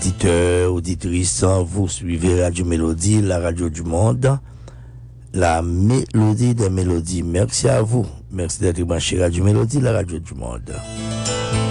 auditeurs, auditrices, vous suivez Radio Mélodie, la radio du monde, la mélodie des mélodies. Merci à vous. Merci d'être branché Radio Mélodie, la radio du monde.